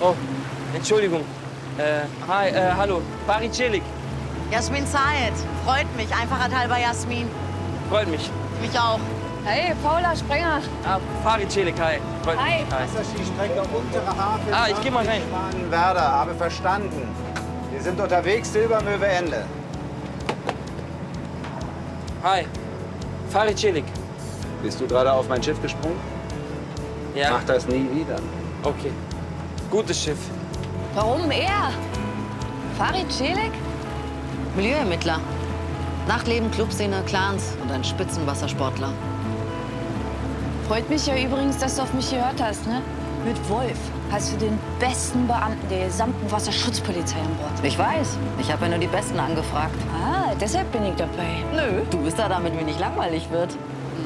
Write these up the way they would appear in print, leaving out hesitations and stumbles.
Oh, Entschuldigung. Hi, hallo. Farid Celik. Jasmin Zayed. Freut mich. Einfacher halber Jasmin. Freut mich. Mich auch. Hey, Paula Sprenger. Ah, Farid Celik, hi. Freut mich. Hi. Wasserskistrecke Untere Havel. Ah, ich geh mal rein. Werder, habe verstanden. Wir sind unterwegs, Silbermöwe Ende. Hi. Farid Celik. Bist du gerade auf mein Schiff gesprungen? Ja. Mach das nie wieder. Okay. Gutes Schiff. Warum er? Farid Celik? Milieuermittler. Nachtleben, Clubszene, Clans und ein Spitzenwassersportler. Freut mich ja übrigens, dass du auf mich gehört hast, ne? Mit Wolf hast du den besten Beamten der gesamten Wasserschutzpolizei an Bord. Ich weiß. Ich habe ja nur die Besten angefragt. Ah, deshalb bin ich dabei. Nö, du bist da, damit mir nicht langweilig wird.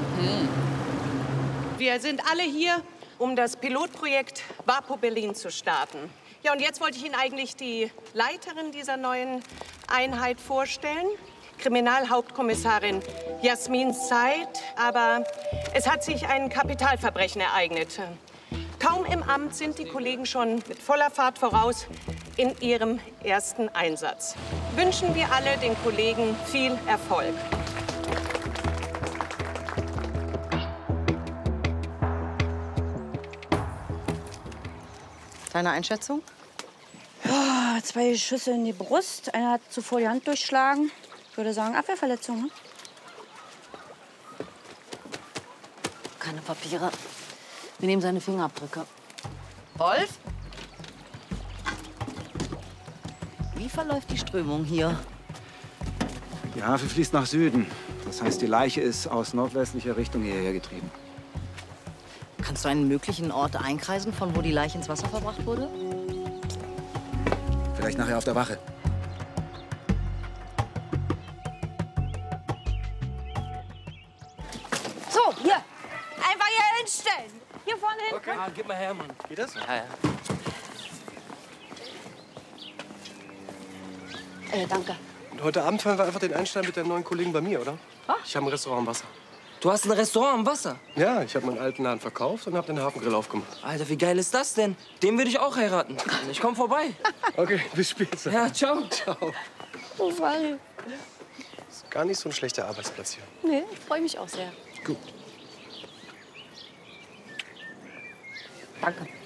Wir sind alle hier, um das Pilotprojekt WAPO Berlin zu starten. Ja, und jetzt wollte ich Ihnen eigentlich die Leiterin dieser neuen Einheit vorstellen. Kriminalhauptkommissarin Jasmin Zayed. Aber es hat sich ein Kapitalverbrechen ereignet. Kaum im Amt sind die Kollegen schon mit voller Fahrt voraus in ihrem ersten Einsatz. Wünschen wir alle den Kollegen viel Erfolg. Deine Einschätzung? Oh, 2 Schüsse in die Brust. Einer hat zuvor die Hand durchschlagen. Ich würde sagen, Abwehrverletzung, ne? Keine Papiere. Wir nehmen seine Fingerabdrücke. Wolf? Wie verläuft die Strömung hier? Die Havel fließt nach Süden. Das heißt, die Leiche ist aus nordwestlicher Richtung hierher getrieben. Kannst du einen möglichen Ort einkreisen, von wo die Leiche ins Wasser verbracht wurde? Vielleicht nachher auf der Wache. So, hier. Einfach hier hinstellen. Hier vorne hin. Okay. Ah, gib mal her, Mann. Geht das? Ja, ja. Danke. Und heute Abend feiern wir einfach den Einstein mit den neuen Kollegen bei mir, oder? Ich habe ein Restaurant am Wasser. Du hast ein Restaurant am Wasser? Ja, ich habe meinen alten Laden verkauft und habe den Hafengrill aufgemacht. Alter, wie geil ist das denn? Den würde ich auch heiraten. Ich komm vorbei. Okay, bis später. Ja, ciao. Ciao. Oh, Farid. Ist gar nicht so ein schlechter Arbeitsplatz hier. Nee, ich freue mich auch sehr. Gut. Danke.